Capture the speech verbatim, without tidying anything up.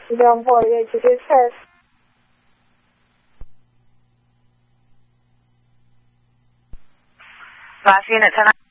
Don't worry, it is her. Last unit, ten.